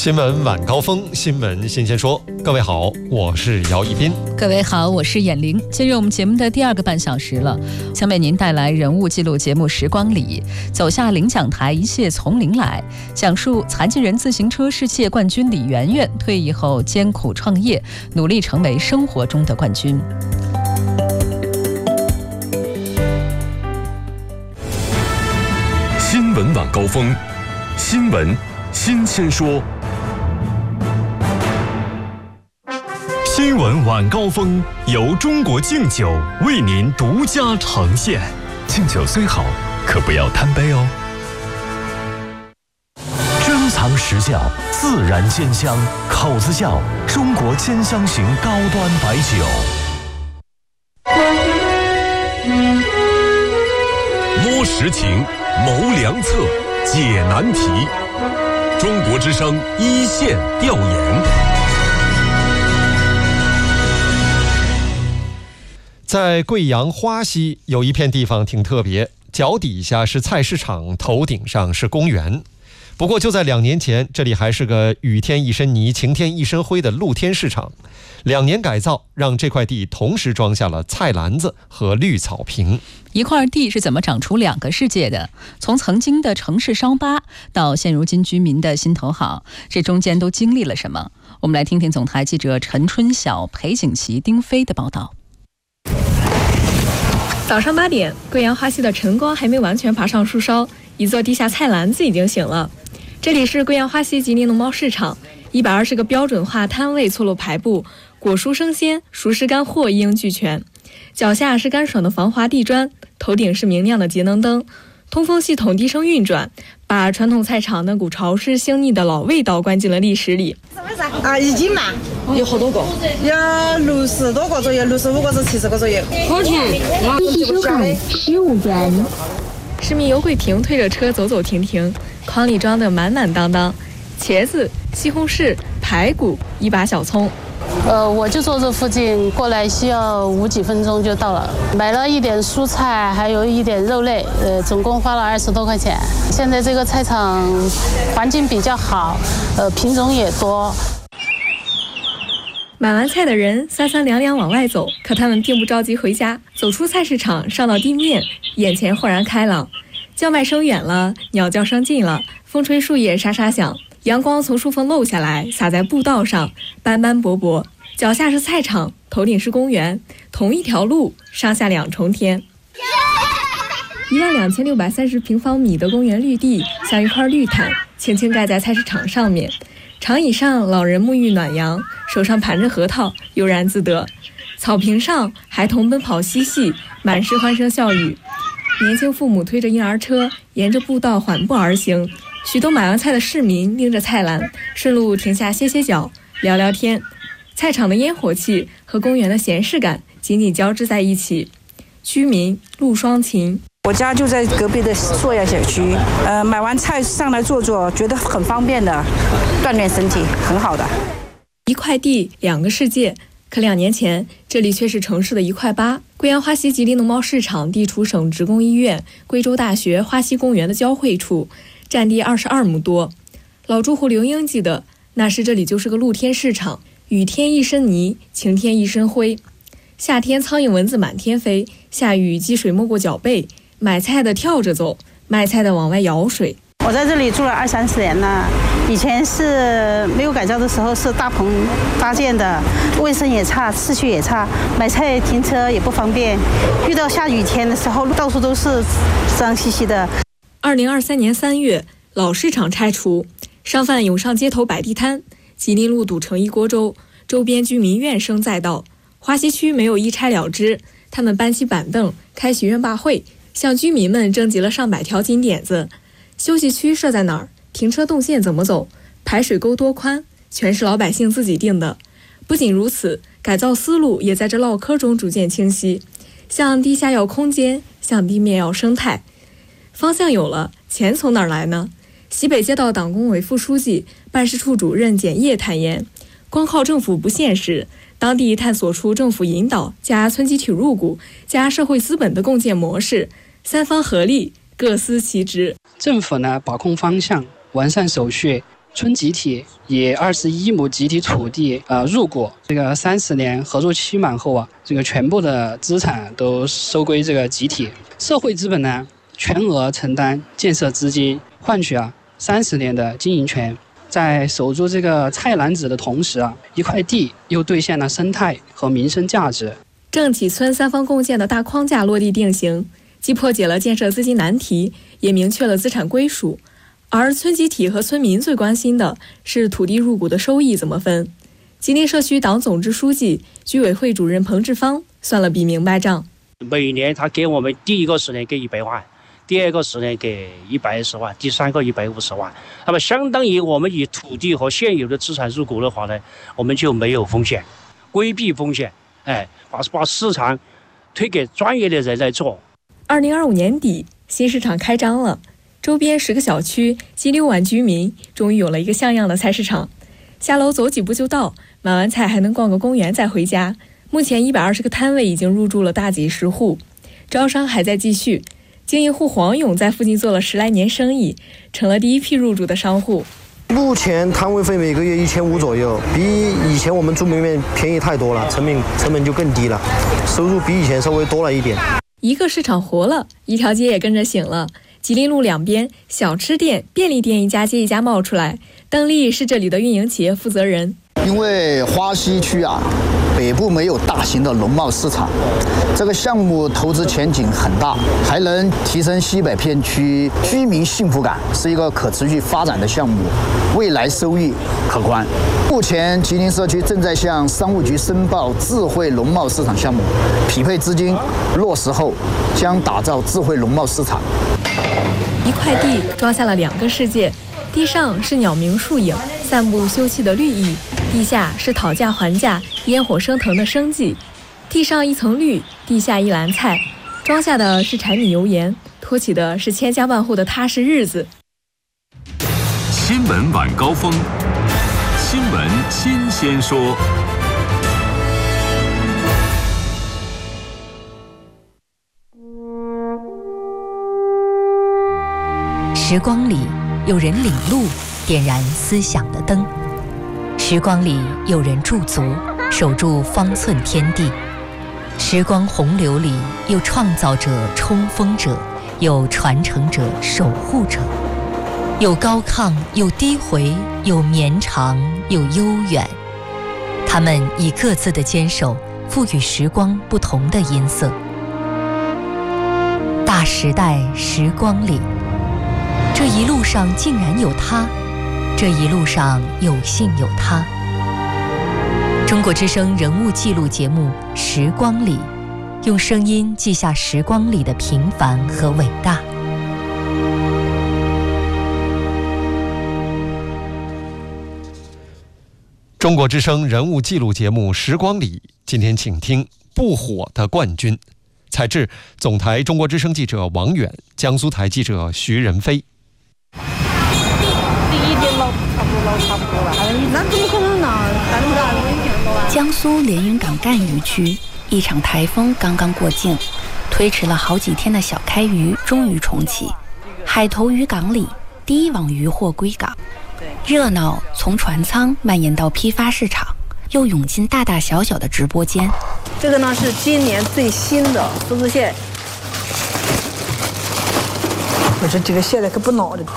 新闻晚高峰，新闻新鲜说。各位好，我是姚一斌。 各位好，我是闫玲。进入我们节目的第2个半小时了，将为您带来人物记录节目《时光里》，走下领奖台，一切从零来，讲述残疾人自行车世界冠军李媛媛退役后艰苦创业，努力成为生活中的冠军。 新闻晚高峰，新闻新鲜说。新闻晚高峰由中国敬酒为您独家呈现。敬酒虽好，可不要贪杯哦。珍藏实窖，自然鲜香，口子窖，中国兼香型高端白酒。摸实情，谋良策，解难题。中国之声一线调研。 在贵阳花溪有一片地方挺特别，脚底下是菜市场，头顶上是公园。不过就在2年前，这里还是个雨天一身泥，晴天一身灰的露天市场。2年改造，让这块地同时装下了菜篮子和绿草坪。 一块地是怎么长出2个世界的？从曾经的城市伤疤到现如今居民的心头好，这中间都经历了什么？我们来听听总台记者陈春晓、裴景琦、丁飞的报道。 早上8点，贵阳花溪的晨光还没完全爬上树梢，一座地下菜篮子已经醒了。这里是贵阳花溪吉林农贸市场，120个标准化摊位错落排布，果蔬生鲜、熟食干货一应俱全。脚下是干爽的防滑地砖，头顶是明亮的节能灯，通风系统低声运转，把传统菜场那股潮湿腥腻的老味道关进了历史里。 1斤嘛， 有好多个， 有60多个左右，65个至70个左右。 多少钱？一收看15元。 市民尤桂平推着车走走停停，筐里装得满满当当，茄子、西红柿、排骨，一把小葱。 我就坐这附近，过来需要5几分钟就到了。买了一点蔬菜，还有一点肉类，总共花了20多块钱。现在这个菜场环境比较好，品种也多。 买完菜的人三三两两往外走，可他们并不着急回家。走出菜市场，上到地面，眼前豁然开朗。叫卖声远了，鸟叫声近了，风吹树叶沙沙响，阳光从树缝漏下来，洒在步道上，斑斑驳驳。脚下是菜场，头顶是公园，同一条路，上下2重天。12630平方米的公园绿地，像一块绿毯，轻轻盖在菜市场上面。长椅上，老人沐浴暖阳，手上盘着核桃，悠然自得。草坪上，孩童奔跑嬉戏，满是欢声笑语。年轻父母推着婴儿车，沿着步道缓步而行。许多买完菜的市民拎着菜篮，顺路停下歇歇脚，聊聊天。菜场的烟火气和公园的闲适感紧紧交织在一起。居民陆双琴， 我家就在隔壁的硕亚小区，买完菜上来坐坐，觉得很方便的，锻炼身体，很好的。 一块地2个世界，可2年前这里却是城市的1块8。贵阳花溪吉林农贸市场地处省职工医院、贵州大学花溪公园的交汇处，占地22亩多。老住户刘英记得，那时这里就是个露天市场，雨天一身泥，晴天一身灰。夏天苍蝇蚊子满天飞，下雨积水没过脚背，买菜的跳着走，卖菜的往外舀水。 我在这里住了20-30年了，以前是没有改造的时候是大棚搭建的，卫生也差，秩序也差，买菜停车也不方便，遇到下雨天的时候到处都是脏兮兮的。 2023年3月，老市场拆除，商贩涌上街头摆地摊，吉林路堵成一锅粥，周边居民怨声载道。花溪区没有一拆了之，他们搬起板凳，开许愿罢会，向居民们征集了上百条金点子。休息区设在哪儿？停车动线怎么走？排水沟多宽？全是老百姓自己定的。不仅如此，改造思路也在这唠嗑中逐渐清晰。向地下要空间，向地面要生态。方向有了，钱从哪儿来呢？西北街道党工委副书记、办事处主任简业坦言，光靠政府不现实，当地探索出政府引导加村集体入股加社会资本的共建模式，3方合力，各司其职。 政府呢把控方向，完善手续， 村集体以21亩集体土地入股，这个30年合作期满后这个全部的资产都收归这个集体，社会资本呢全额承担建设资金，换取30年的经营权。在守住这个菜篮子的同时一块地又兑现了生态和民生价值。 郑启村三方共建的大框架落地定型，既破解了建设资金难题，也明确了资产归属。而村集体和村民最关心的是土地入股的收益怎么分。吉林社区党总支书记、居委会主任彭志芳算了笔明白账。 每年他给我们第一个10年给100万，第二个10年给110万，第三个150万。那么相当于我们以土地和现有的资产入股的话呢，我们就没有风险，规避风险，把市场推给专业的人来做。 2025年底，新市场开张了，周边10个小区近6万居民终于有了一个像样的菜市场。下楼走几步就到，买完菜还能逛个公园再回家。目前120个摊位已经入驻了大几10户，招商还在继续。经营户黄勇在附近做了10来年生意，成了第一批入驻的商户。 目前摊位费每个月1500左右，比以前我们住门面便宜太多了，成本就更低了，收入比以前稍微多了一点。 一个市场活了，一条街也跟着醒了。吉林路两边，小吃店、便利店一家接一家冒出来。邓丽是这里的运营企业负责人。 因为花溪区北部没有大型的农贸市场，这个项目投资前景很大，还能提升西北片区居民幸福感，是一个可持续发展的项目，未来收益可观。目前吉林社区正在向商务局申报智慧农贸市场项目，匹配资金落实后将打造智慧农贸市场。 一块地装下了2个世界，地上是鸟鸣树影，散布休憩的绿意，地下是讨价还价、烟火升腾的生计。地上一层绿，地下一篮菜，装下的是柴米油盐，托起的是千家万户的踏实日子。 新闻晚高峰，新闻新鲜说。 时光里有人领路，点燃思想的灯；时光里有人驻足，守住方寸天地；时光洪流里有创造者、冲锋者，有传承者、守护者，有高亢，有低回，有绵长，有悠远。他们以各自的坚守，赋予时光不同的音色。大时代时光里，这一路上竟然有他，这一路上有幸有他。中国之声人物记录节目《时光里》，用声音记下时光里的平凡和伟大。 中国之声人物记录节目《时光里》，今天请听不火的冠军。采制总台中国之声记者王远，江苏台记者徐仁飞。 那怎么可能呢？江苏连云港赣榆区，一场台风刚刚过境，推迟了好几天的小开渔终于重启。海头渔港里，第一网渔获归港，热闹从船舱蔓延到批发市场，又涌进大大小小的直播间。 这个呢是今年最新的梭子蟹，我说这个蟹呢可不孬的。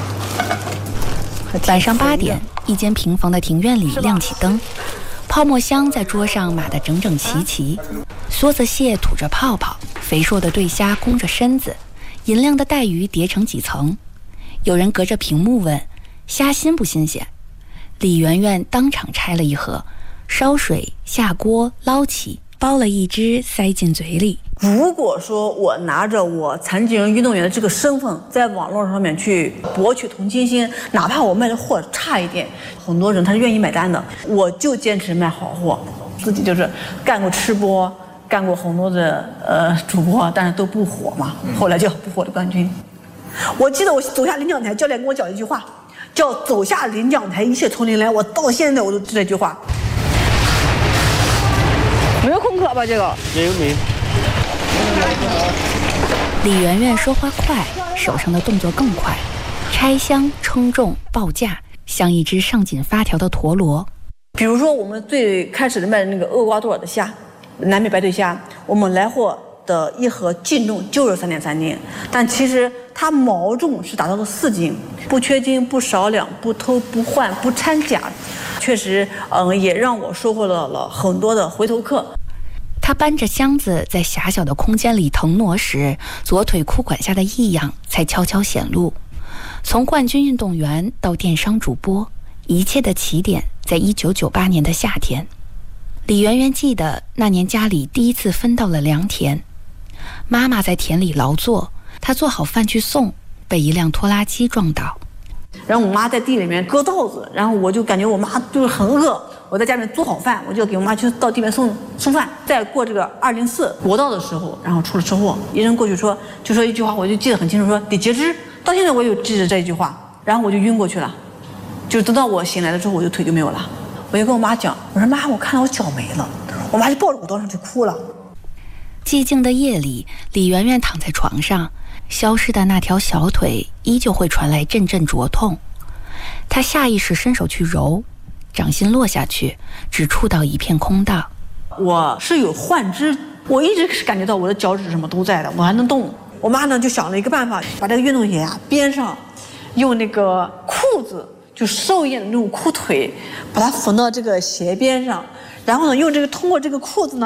晚上8点，一间平房的庭院里亮起灯，泡沫箱在桌上码得整整齐齐，梭子蟹吐着泡泡，肥硕的对虾弓着身子，银亮的带鱼叠成几层。有人隔着屏幕问：虾新不新鲜？李媛媛当场拆了一盒，烧水下锅捞起，剥了一只塞进嘴里。 如果说我拿着我残疾人运动员的这个身份在网络上面去博取同情心，哪怕我卖的货差一点，很多人他是愿意买单的。我就坚持卖好货，自己就是干过吃播，干过很多的主播，但是都不火嘛，后来就不火的冠军。我记得我走下领奖台，教练跟我讲一句话，叫走下领奖台一切从零来，我到现在我都记得这句话。没有空壳吧？这个没。 李媛媛说话快，手上的动作更快，拆箱、称重、报价， 像一只上紧发条的陀螺。 比如说我们最开始的卖的那个厄瓜多尔的虾，南美白腿虾，我们来货的一盒净重就是3.3斤，但其实它毛重是达到了4斤，不缺斤不少两，不偷不换不掺假，确实也让我收获了很多的回头客。 他搬着箱子在狭小的空间里腾挪时，左腿裤管下的异样才悄悄显露。从冠军运动员到电商主播，一切的起点在1998年的夏天。李媛媛记得那年家里第一次分到了良田，妈妈在田里劳作，她做好饭去送，被一辆拖拉机撞倒。 然后我妈在地里面割稻子，然后我就感觉我妈就是很饿，我在家里面做好饭，我就给我妈去到地面送饭。在过这个204国道的时候，然后出了车祸，医生过去就说一句话，我就记得很清楚，说得截肢。到现在我有记着这一句话，然后我就晕过去了，就等到我醒来了之后，我就腿就没有了。我就跟我妈讲，我说妈，我看到我脚没了，我妈就抱着我到上去哭了。 寂静的夜里，李媛媛躺在床上，消失的那条小腿依旧会传来阵阵灼痛。她下意识伸手去揉，掌心落下去，只触到一片空荡。 我是有幻肢，我一直是感觉到我的脚趾什么都在的，我还能动。我妈呢就想了一个办法，把这个运动鞋边上用那个裤子，就兽印的那种裤腿，把它缝到这个鞋边上，然后呢用通过这个裤子呢